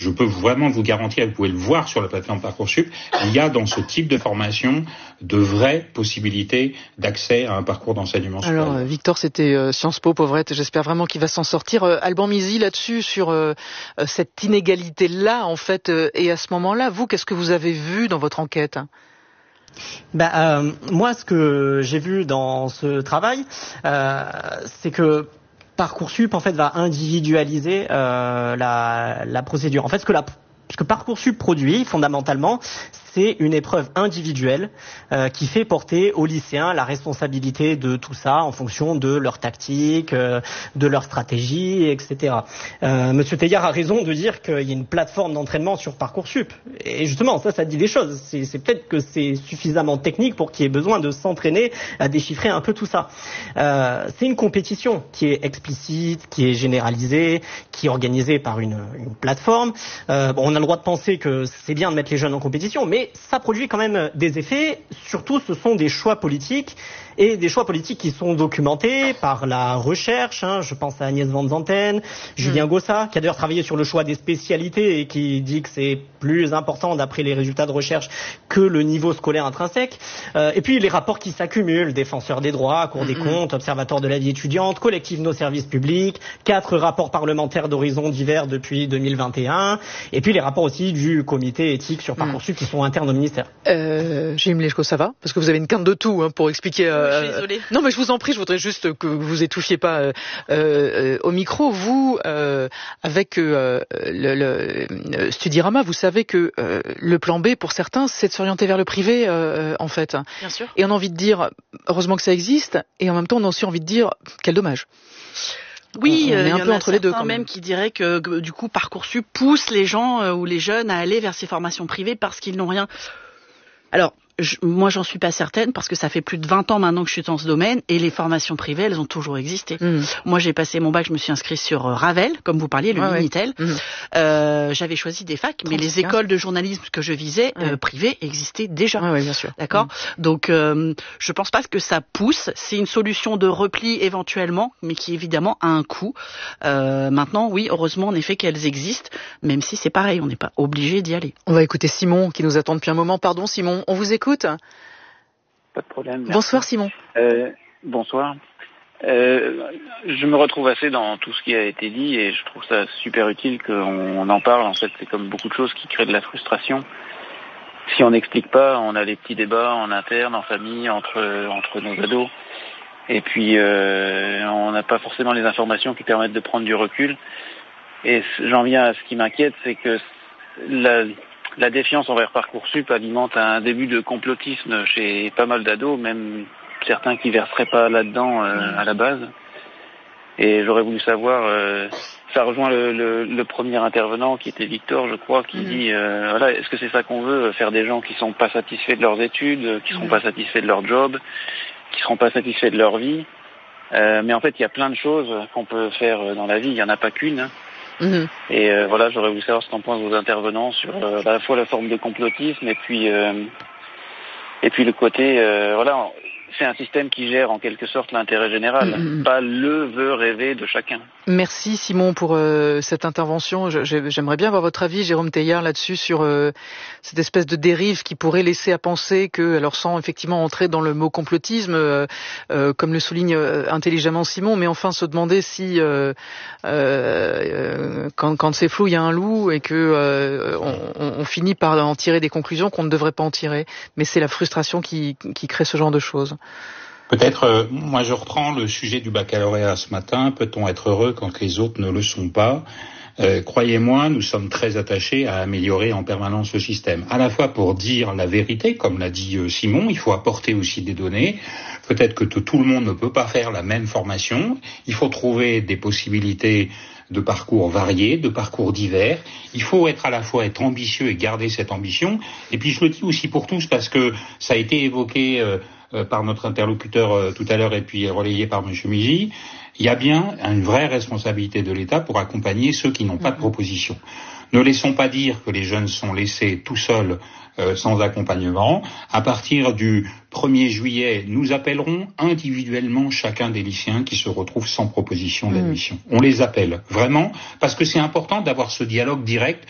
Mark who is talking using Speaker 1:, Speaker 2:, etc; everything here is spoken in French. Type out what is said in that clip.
Speaker 1: je peux vraiment vous garantir, vous pouvez le voir sur la plateforme Parcoursup, il y a dans ce type de formation de vraies possibilités d'accès à un parcours d'enseignement supérieur.
Speaker 2: Alors, Victor, c'était Sciences Po, Pauvrette, j'espère vraiment qu'il va s'en sortir. Alban Mizy, là-dessus, sur cette inégalité-là, en fait, et à ce moment-là, vous, qu'est-ce que vous avez vu dans votre enquête ?
Speaker 3: Moi, ce que j'ai vu dans ce travail, c'est que Parcoursup, en fait, va individualiser la procédure. En fait, ce que Parcoursup produit, fondamentalement, c'est une épreuve individuelle qui fait porter aux lycéens la responsabilité de tout ça en fonction de leur tactique, de leur stratégie, etc. Monsieur Teilhard a raison de dire qu'il y a une plateforme d'entraînement sur Parcoursup. Et justement, ça dit des choses. C'est peut-être que c'est suffisamment technique pour qu'il y ait besoin de s'entraîner à déchiffrer un peu tout ça. C'est une compétition qui est explicite, qui est généralisée, qui est organisée par une plateforme. On a le droit de penser que c'est bien de mettre les jeunes en compétition, mais ça produit quand même des effets. Surtout, ce sont des choix politiques et des choix politiques qui sont documentés par la recherche. Je pense à Agnès Van Zanten, Julien Gossa, qui a d'ailleurs travaillé sur le choix des spécialités et qui dit que c'est plus important d'après les résultats de recherche que le niveau scolaire intrinsèque. Et puis les rapports qui s'accumulent, Défenseur des droits, Cour des comptes, Observatoire de la vie étudiante, Collectif Nos services publics, 4 rapports parlementaires d'horizons divers depuis 2021, et puis les rapports aussi du comité éthique sur Parcoursup qui sont internes au ministère.
Speaker 2: Gilles Mleczko, ça va ? Parce que vous avez une quinte de tout pour expliquer...
Speaker 4: Je suis désolée.
Speaker 2: Non, mais je vous en prie, je voudrais juste que vous étouffiez pas au micro. Vous, avec le Studirama, vous savez que le plan B, pour certains, c'est de s'orienter vers le privé, en fait.
Speaker 4: Bien sûr.
Speaker 2: Et on a envie de dire, heureusement que ça existe, et en même temps, on a aussi envie de dire, quel dommage.
Speaker 4: Oui,
Speaker 2: on est un
Speaker 4: y
Speaker 2: peu
Speaker 4: en a
Speaker 2: entre les deux, quand
Speaker 4: même qui diraient que du coup Parcoursup pousse les gens ou les jeunes à aller vers ces formations privées parce qu'ils n'ont rien. Alors, moi, j'en suis pas certaine parce que ça fait plus de 20 ans maintenant que je suis dans ce domaine et les formations privées, elles ont toujours existé. Moi, j'ai passé mon bac, je me suis inscrite sur Ravel, comme vous parliez, le Minitel. J'avais choisi des facs, mais les écoles de journalisme que je visais, privées, existaient déjà.
Speaker 2: Oui, bien sûr.
Speaker 4: D'accord. Donc, je pense pas que ça pousse. C'est une solution de repli éventuellement, mais qui évidemment a un coût. Maintenant, oui, heureusement, en effet, qu'elles existent, même si c'est pareil, on n'est pas obligé d'y aller.
Speaker 2: On va écouter Simon qui nous attend depuis un moment. Pardon, Simon, on vous écoute.
Speaker 5: Pas de problème. Merci.
Speaker 2: Bonsoir Simon.
Speaker 5: Bonsoir. Je me retrouve assez dans tout ce qui a été dit et je trouve ça super utile qu'on en parle. En fait, c'est comme beaucoup de choses qui créent de la frustration. Si on n'explique pas, on a des petits débats en interne, en famille, entre nos ados. Et puis, on n'a pas forcément les informations qui permettent de prendre du recul. Et j'en viens à ce qui m'inquiète, c'est que la défiance envers Parcoursup alimente un début de complotisme chez pas mal d'ados, même certains qui verseraient pas là-dedans à la base. Et j'aurais voulu savoir, ça rejoint le premier intervenant qui était Victor, je crois, qui dit voilà, est-ce que c'est ça qu'on veut, faire des gens qui sont pas satisfaits de leurs études, qui seront pas satisfaits de leur job, qui seront pas satisfaits de leur vie. Mais en fait, il y a plein de choses qu'on peut faire dans la vie, il y en a pas qu'une. Et voilà, j'aurais voulu savoir ce qu'en pensent vos intervenants sur à la fois la forme de complotisme et puis le côté voilà, c'est un système qui gère en quelque sorte l'intérêt général, pas le vœu rêvé de chacun.
Speaker 2: Merci Simon pour cette intervention. J'aimerais bien avoir votre avis, Jérôme Teilhard, là-dessus sur cette espèce de dérive qui pourrait laisser à penser que, alors sans effectivement entrer dans le mot complotisme, comme le souligne intelligemment Simon, mais enfin se demander si quand c'est flou, il y a un loup et que on finit par en tirer des conclusions qu'on ne devrait pas en tirer. Mais c'est la frustration qui crée ce genre de choses.
Speaker 1: Peut-être, moi je reprends le sujet du baccalauréat ce matin. Peut-on être heureux quand les autres ne le sont pas ? Croyez-moi, nous sommes très attachés à améliorer en permanence le système. À la fois pour dire la vérité, comme l'a dit Simon, il faut apporter aussi des données. Peut-être que tout le monde ne peut pas faire la même formation. Il faut trouver des possibilités de parcours variés, de parcours divers. Il faut à la fois être ambitieux et garder cette ambition. Et puis je le dis aussi pour tous parce que ça a été évoqué par notre interlocuteur tout à l'heure et puis relayé par M. Mizy. Il y a bien une vraie responsabilité de l'État pour accompagner ceux qui n'ont pas de proposition. Ne laissons pas dire que les jeunes sont laissés tout seuls sans accompagnement. À partir du 1er juillet, nous appellerons individuellement chacun des lycéens qui se retrouvent sans proposition d'admission. On les appelle, vraiment, parce que c'est important d'avoir ce dialogue direct